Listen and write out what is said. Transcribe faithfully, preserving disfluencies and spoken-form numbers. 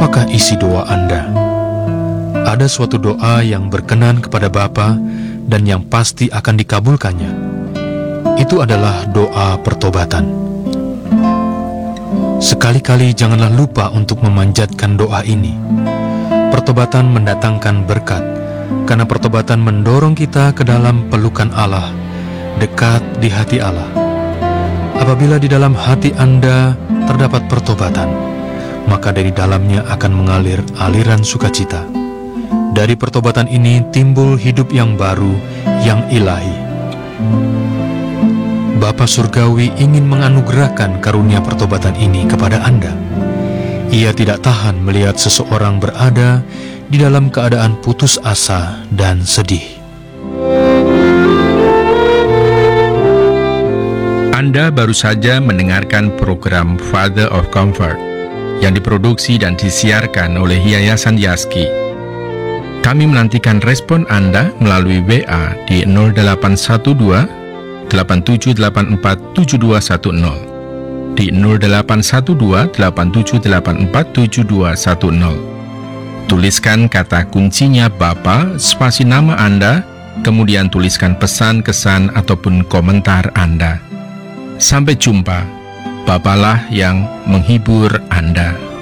apakah isi doa Anda? Ada suatu doa yang berkenan kepada Bapa dan yang pasti akan dikabulkannya. Itu adalah doa pertobatan. Sekali-kali janganlah lupa untuk memanjatkan doa ini. Pertobatan mendatangkan berkat, karena pertobatan mendorong kita ke dalam pelukan Allah, dekat di hati Allah. Apabila di dalam hati Anda terdapat pertobatan, maka dari dalamnya akan mengalir aliran sukacita. Dari pertobatan ini timbul hidup yang baru, yang ilahi. Bapa Surgawi ingin menganugerahkan karunia pertobatan ini kepada Anda. Ia tidak tahan melihat seseorang berada di dalam keadaan putus asa dan sedih. Anda baru saja mendengarkan program Father of Comfort yang diproduksi dan disiarkan oleh Yayasan Yaski. Kami menantikan respon Anda melalui W A di nol delapan satu dua delapan tujuh delapan empat tujuh dua satu nol, di nol delapan satu dua delapan tujuh delapan empat tujuh dua satu nol. Tuliskan kata kuncinya Bapa, spasi nama Anda, kemudian tuliskan pesan, kesan, ataupun komentar Anda. Sampai jumpa. Bapalah yang menghibur Anda.